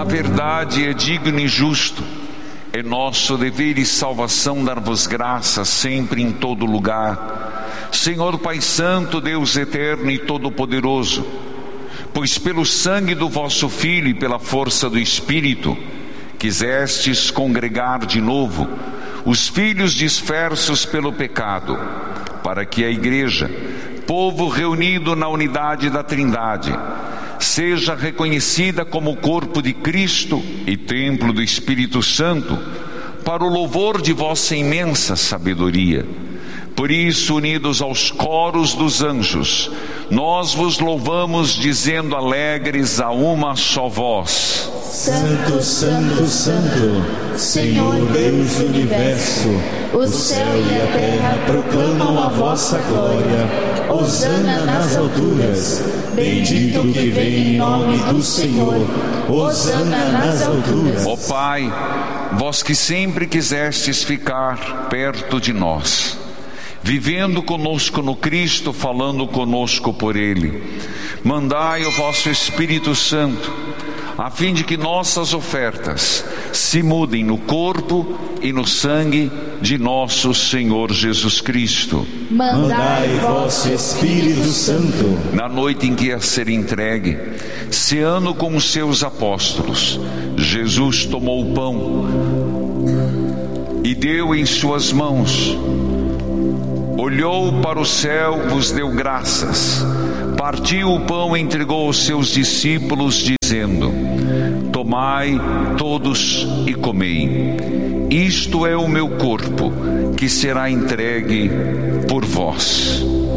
Na verdade, é digno e justo, é nosso dever e salvação dar-vos graças sempre em todo lugar, Senhor Pai Santo, Deus eterno e todo-poderoso, pois pelo sangue do vosso Filho e pela força do Espírito, quisestes congregar de novo os filhos dispersos pelo pecado, para que a Igreja, povo reunido na unidade da Trindade, seja reconhecida como o corpo de Cristo e templo do Espírito Santo, para o louvor de vossa imensa sabedoria. Por isso, unidos aos coros dos anjos, nós vos louvamos, dizendo alegres a uma só voz: Santo, Santo, Santo, Senhor Deus do Universo, o céu e a terra proclamam a vossa glória. Hosana nas alturas, bendito que vem em nome do Senhor. Hosana nas alturas. Ó Pai, vós que sempre quisestes ficar perto de nós, vivendo conosco no Cristo, falando conosco por Ele, mandai o vosso Espírito Santo, a fim de que nossas ofertas se mudem no corpo e no sangue de nosso Senhor Jesus Cristo. Mandai vosso Espírito Santo. Na noite em que ia ser entregue, ceando com os seus apóstolos, Jesus tomou o pão e deu em suas mãos, olhou para o céu, vos deu graças, partiu o pão e entregou aos seus discípulos, dizendo: tomai todos e comei, isto é o meu corpo, que será entregue por vós.